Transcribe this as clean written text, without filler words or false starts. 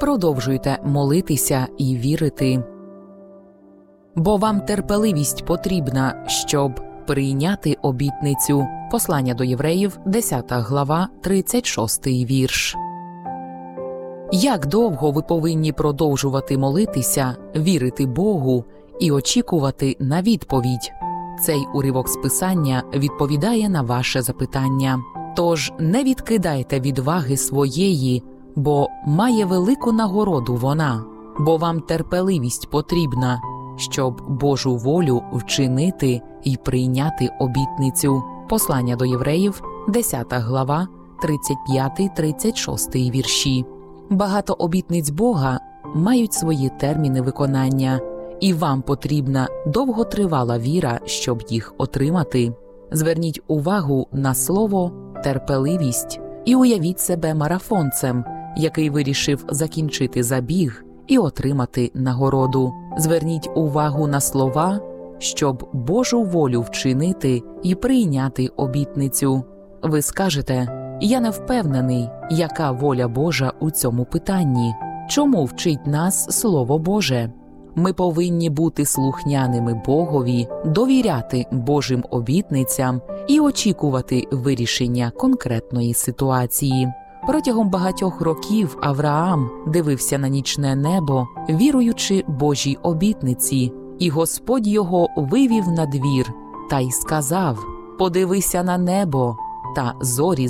Продовжуйте молитися і вірити. Бо вам терпеливість потрібна, щоб прийняти обітницю. Послання до Євреїв, 10 глава, 36 вірш. Як довго ви повинні продовжувати молитися, вірити Богу і очікувати на відповідь? Цей уривок з Писання відповідає на ваше запитання. Тож не відкидайте відваги своєї, бо має велику нагороду вона, бо вам терпеливість потрібна, щоб Божу волю вчинити і прийняти обітницю. Послання до Євреїв, 10 глава, 35-36 вірші. Багато обітниць Бога мають свої терміни виконання, і вам потрібна довготривала віра, щоб їх отримати. Зверніть увагу на слово «терпеливість» і уявіть себе марафонцем, який вирішив закінчити забіг і отримати нагороду. Зверніть увагу на слова, щоб Божу волю вчинити і прийняти обітницю. Ви скажете: «Я не впевнений, яка воля Божа у цьому питанні. Чому вчить нас Слово Боже?» Ми повинні бути слухняними Богові, довіряти Божим обітницям і очікувати вирішення конкретної ситуації. Протягом багатьох років Авраам дивився на нічне небо, віруючи Божій обітниці, і Господь його вивів на двір та й сказав: «Подивися на небо та зорі